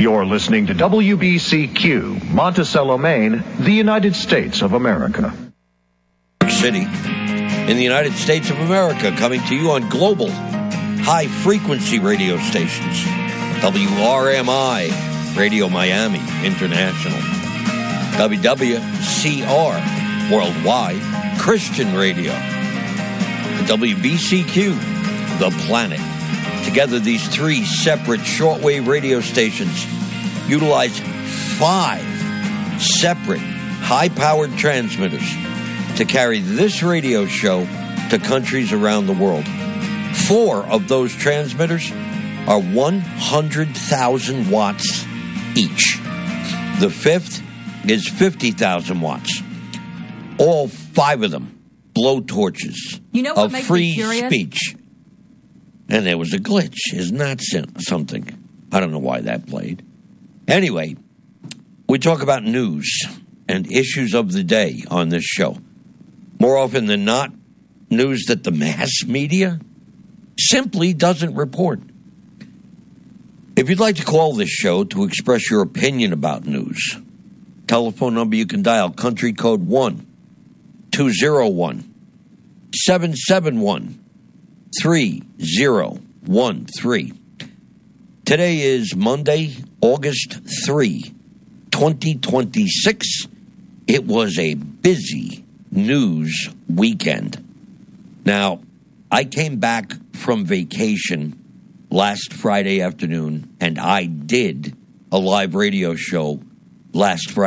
You're listening to WBCQ, Monticello, Maine, the United States of America. City in the United States of America, coming to you on global high-frequency radio stations. WRMI, Radio Miami International. WWCR, Worldwide Christian Radio. WBCQ, The Planet. Together, these three separate shortwave radio stations utilize 5 separate high-powered transmitters to carry this radio show to countries around the world. 4 of those transmitters are 100,000 watts each. The 5th is 50,000 watts. All 5 of them blow torches of free speech. And there was a glitch. Isn't that something? I don't know why that played. Anyway, we talk about news and issues of the day on this show. More often than not, news that the mass media simply doesn't report. If you'd like to call this show to express your opinion about news, telephone number you can dial, country code 1-201-771-3013. Today is Monday, August 3, 2026. It was a busy news weekend. Now, I came back from vacation last Friday afternoon, and I did a live radio show last Friday.